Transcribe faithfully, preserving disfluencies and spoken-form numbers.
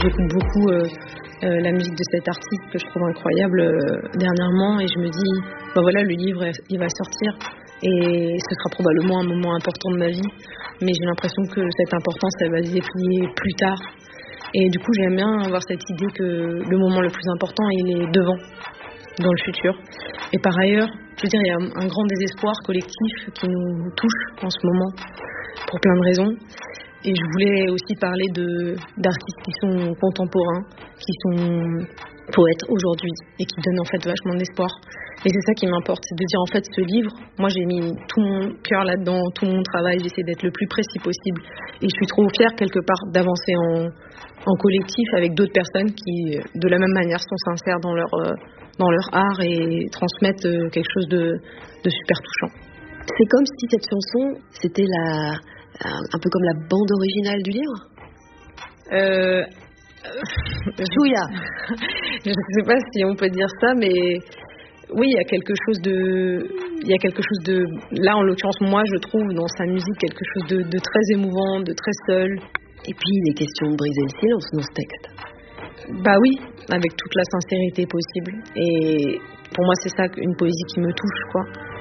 j'écoute beaucoup euh, euh, la musique de cet artiste que je trouve incroyable euh, dernièrement, et je me dis, bah voilà, le livre, il va sortir, et ce sera probablement un moment important de ma vie, mais j'ai l'impression que cette importance, elle va se déplier plus tard. Et du coup, j'aime bien avoir cette idée que le moment le plus important, il est devant, dans le futur. Et par ailleurs, je veux dire, il y a un, un grand désespoir collectif qui nous touche en ce moment, pour plein de raisons. Et je voulais aussi parler de, d'artistes qui sont contemporains, qui sont poètes aujourd'hui, et qui donnent en fait vachement d'espoir. Et c'est ça qui m'importe, c'est de dire en fait ce livre, moi j'ai mis tout mon cœur là-dedans, tout mon travail, j'essaie d'être le plus précis possible. Et je suis trop fière quelque part d'avancer en, en collectif avec d'autres personnes qui, de la même manière, sont sincères dans leur, euh, dans leur art et transmettent euh, quelque chose de, de super touchant. C'est comme si cette chanson, c'était la, un peu comme la bande originale du livre. Euh... Chouïa. Je ne sais pas si on peut dire ça, mais oui, il y a quelque chose de, il y a quelque chose de, là en l'occurrence moi je trouve dans sa musique quelque chose de, de très émouvant, de très seul. Et puis il est question de briser le silence dans ce texte. Bah oui, avec toute la sincérité possible. Et pour moi c'est ça une poésie qui me touche, quoi.